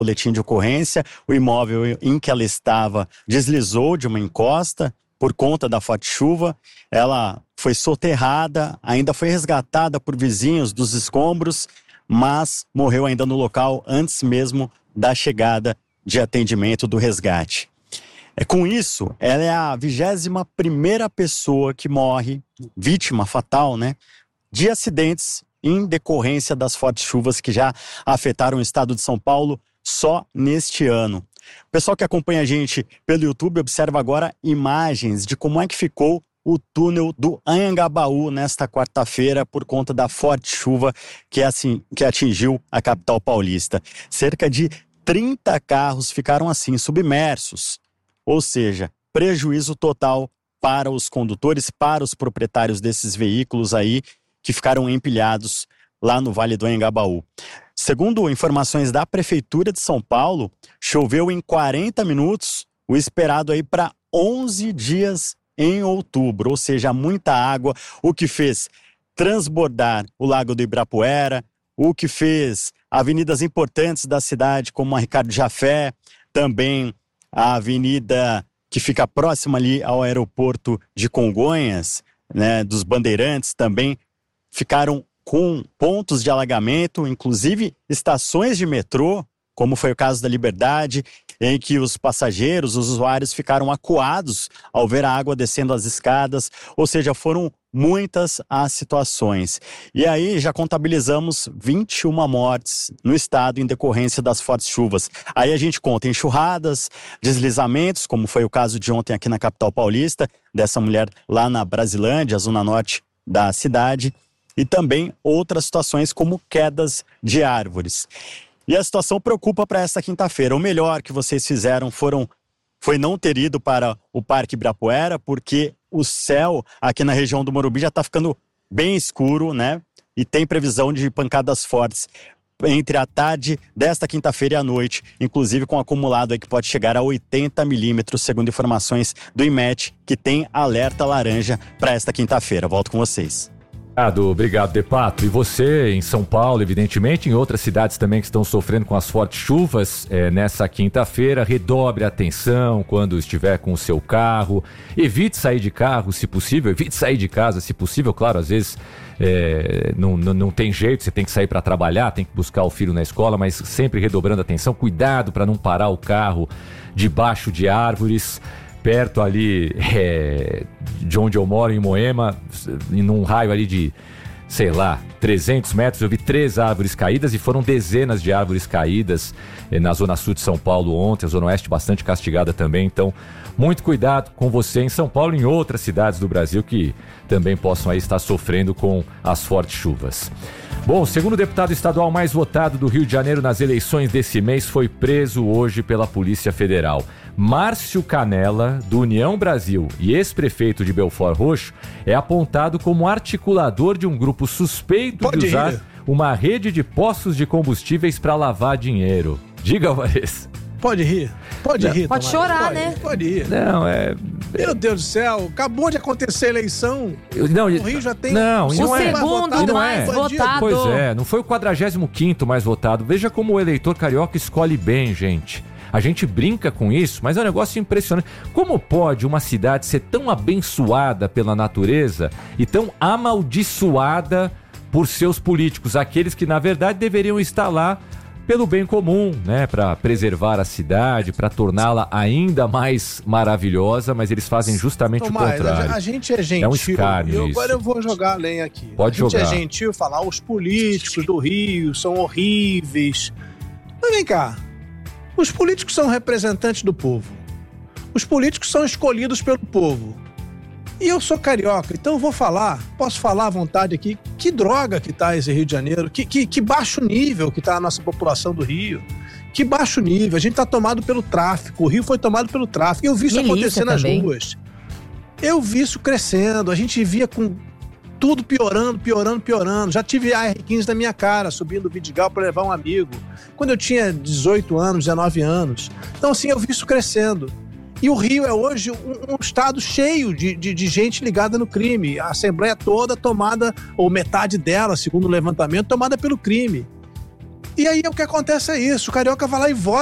boletim de ocorrência, o imóvel em que ela estava deslizou de uma encosta por conta da forte chuva. Ela foi soterrada, ainda foi resgatada por vizinhos dos escombros, mas morreu ainda no local antes mesmo da chegada de atendimento do resgate. Com isso, ela é a 21ª pessoa que morre, vítima fatal, né, de acidentes em decorrência das fortes chuvas que já afetaram o estado de São Paulo só neste ano. O pessoal que acompanha a gente pelo YouTube observa agora imagens de como é que ficou o túnel do Anhangabaú nesta quarta-feira por conta da forte chuva que atingiu a capital paulista. Cerca de 30 carros ficaram assim submersos, ou seja, prejuízo total para os condutores, para os proprietários desses veículos aí que ficaram empilhados lá no Vale do Anhangabaú. Segundo informações da Prefeitura de São Paulo, choveu em 40 minutos, o esperado aí para 11 dias em outubro, ou seja, muita água, o que fez transbordar o Lago do Ibirapuera, o que fez avenidas importantes da cidade, como a Ricardo Jafé, também a avenida que fica próxima ali ao aeroporto de Congonhas, né, dos Bandeirantes, também ficaram com pontos de alagamento, inclusive estações de metrô, como foi o caso da Liberdade, em que os passageiros, os usuários ficaram acuados ao ver a água descendo as escadas, ou seja, foram muitas as situações. E aí já contabilizamos 21 mortes no estado em decorrência das fortes chuvas. Aí a gente conta enxurradas, deslizamentos, como foi o caso de ontem aqui na capital paulista, dessa mulher lá na Brasilândia, zona norte da cidade, e também outras situações como quedas de árvores. E a situação preocupa para esta quinta-feira. O melhor que vocês fizeram foi não ter ido para o Parque Ibirapuera, porque o céu aqui na região do Morumbi já está ficando bem escuro, né? E tem previsão de pancadas fortes entre a tarde desta quinta-feira e a noite, inclusive com acumulado aí que pode chegar a 80 milímetros, segundo informações do IMET, que tem alerta laranja para esta quinta-feira. Volto com vocês. Obrigado, De Pato. E você, em São Paulo, evidentemente, em outras cidades também que estão sofrendo com as fortes chuvas, nessa quinta-feira, redobre a atenção quando estiver com o seu carro. Evite sair de carro, se possível. Evite sair de casa, se possível. Claro, às vezes não tem jeito, você tem que sair para trabalhar, tem que buscar o filho na escola, mas sempre redobrando a atenção. Cuidado para não parar o carro debaixo de árvores. Perto ali de onde eu moro, em Moema, num raio ali de, 300 metros, eu vi 3 árvores caídas e foram dezenas de árvores caídas na zona sul de São Paulo ontem, a zona oeste bastante castigada também. Então, muito cuidado com você em São Paulo e em outras cidades do Brasil que também possam aí estar sofrendo com as fortes chuvas. Bom, o segundo deputado estadual mais votado do Rio de Janeiro nas eleições desse mês foi preso hoje pela Polícia Federal. Márcio Canella, do União Brasil e ex-prefeito de Belford Roxo, é apontado como articulador de um grupo suspeito de usar uma rede de postos de combustíveis para lavar dinheiro. Diga, Vanessa. Pode rir. Pode rir. Pode chorar, né? Pode rir. Não, Meu Deus do céu, acabou de acontecer a eleição. O Rio já tem... Não, o segundo mais votado. Pois é, não foi o 45º mais votado. Veja como o eleitor carioca escolhe bem, gente. A gente brinca com isso, mas é um negócio impressionante. Como pode uma cidade ser tão abençoada pela natureza e tão amaldiçoada por seus políticos? Aqueles que, na verdade, deveriam estar lá pelo bem comum, né? Para preservar a cidade, para torná-la ainda mais maravilhosa, mas eles fazem justamente o contrário. A gente é gentil. É um escárnio isso. Agora eu vou jogar a lenha aqui. Pode jogar. A gente é gentil falar, os políticos do Rio são horríveis. Mas vem cá. Os políticos são representantes do povo. Os políticos são escolhidos pelo povo. E eu sou carioca, então eu vou posso falar à vontade aqui, que droga que tá esse Rio de Janeiro, que baixo nível que tá a nossa população do Rio. Que baixo nível, a gente tá tomado pelo tráfico, o Rio foi tomado pelo tráfico. Eu vi isso acontecer nas ruas. Eu vi isso crescendo, a gente via com tudo piorando. Já tive a R15 na minha cara, subindo o Vidigal para levar um amigo, quando eu tinha 18 anos, 19 anos. Então assim, eu vi isso crescendo. E o Rio é hoje um estado cheio de gente ligada no crime. A Assembleia toda tomada, ou metade dela, segundo o levantamento, tomada pelo crime. E aí o que acontece é isso, o carioca vai lá e vota